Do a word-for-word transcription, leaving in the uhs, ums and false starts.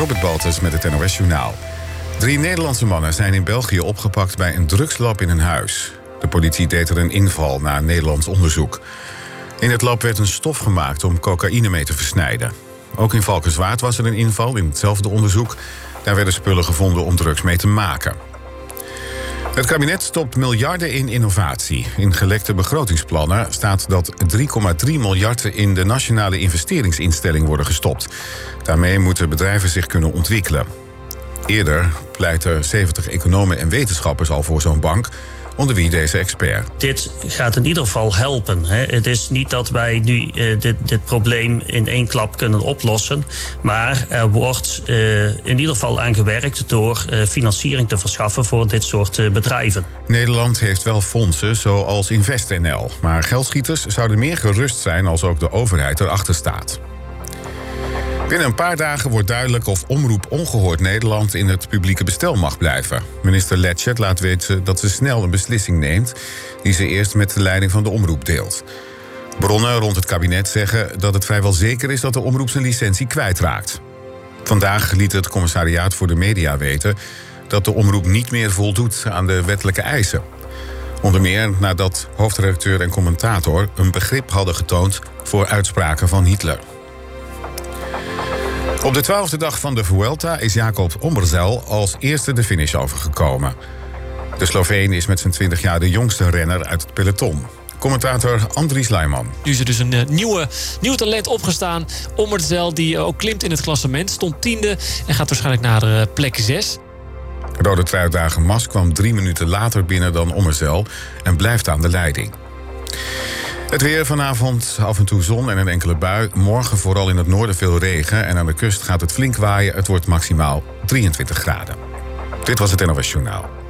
Robert Baltus met het N O S Journaal. Drie Nederlandse mannen zijn in België opgepakt bij een drugslab in een huis. De politie deed er een inval na een Nederlands onderzoek. In het lab werd een stof gemaakt om cocaïne mee te versnijden. Ook in Valkenswaard was er een inval in hetzelfde onderzoek. Daar werden spullen gevonden om drugs mee te maken. Het kabinet stopt miljarden in innovatie. In gelekte begrotingsplannen staat dat drie komma drie miljard in de nationale investeringsinstelling worden gestopt. Daarmee moeten bedrijven zich kunnen ontwikkelen. Eerder pleiten zeventig economen en wetenschappers al voor zo'n bank, onder wie deze expert. Dit gaat in ieder geval helpen. Hè. Het is niet dat wij nu uh, dit, dit probleem in één klap kunnen oplossen. Maar er wordt uh, in ieder geval aan gewerkt door uh, financiering te verschaffen voor dit soort uh, bedrijven. Nederland heeft wel fondsen zoals InvestNL. Maar geldschieters zouden meer gerust zijn als ook de overheid erachter staat. Binnen een paar dagen wordt duidelijk of Omroep Ongehoord Nederland in het publieke bestel mag blijven. Minister Letchert laat weten dat ze snel een beslissing neemt die ze eerst met de leiding van de omroep deelt. Bronnen rond het kabinet zeggen dat het vrijwel zeker is dat de omroep zijn licentie kwijtraakt. Vandaag liet het Commissariaat voor de Media weten dat de omroep niet meer voldoet aan de wettelijke eisen. Onder meer nadat hoofdredacteur en commentator een begrip hadden getoond voor uitspraken van Hitler. Op de twaalfde dag van de Vuelta is Jakob Ommerzel als eerste de finish overgekomen. De Sloveen is met zijn twintig jaar de jongste renner uit het peloton. Commentator Andries Leijman. Nu is er dus een uh, nieuwe, nieuw talent opgestaan. Ommerzel, die uh, ook klimt in het klassement. Stond tiende en gaat waarschijnlijk naar uh, plek zes. Rode truitdager Mas kwam drie minuten later binnen dan Ommerzel en blijft aan de leiding. Het weer vanavond, af en toe zon en een enkele bui. Morgen vooral in het noorden veel regen en aan de kust gaat het flink waaien. Het wordt maximaal drieëntwintig graden. Dit was het N O S Journaal.